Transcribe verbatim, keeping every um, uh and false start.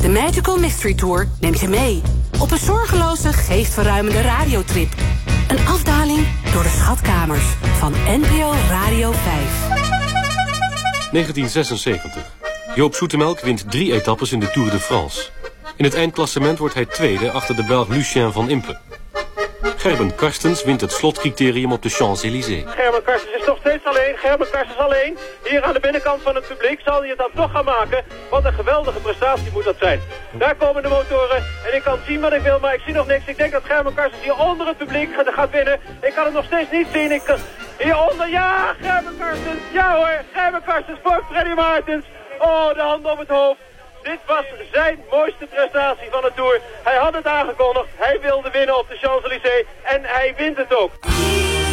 Magical Mystery Tour neemt je mee op een zorgeloze, geestverruimende radiotrip. Een afdaling door de schatkamers van N P O Radio vijf. negentien zesenzeventig. Joop Zoetemelk wint drie etappes in de Tour de France. In het eindklassement wordt hij tweede achter de Belg Lucien van Impe. Gerben Karstens wint het slotcriterium op de Champs-Élysées. Gerben Karstens is nog steeds alleen. Gerben Karstens alleen. Hier aan de binnenkant van het publiek. Zal hij het dan toch gaan maken? Wat een geweldige prestatie moet dat zijn. Daar komen de motoren. En ik kan zien wat ik wil, maar ik zie nog niks. Ik denk dat Gerben Karstens hier onder het publiek gaat winnen. Ik kan het nog steeds niet zien. Ik kan... Hieronder, ja, Gerben Karstens. Ja hoor, Gerben Karstens voor Freddy Maartens. Oh, de hand op het hoofd. Dit was zijn mooiste prestatie van de Tour. Hij had het aangekondigd. Hij wilde winnen op de Champs-Élysées. En hij wint het ook.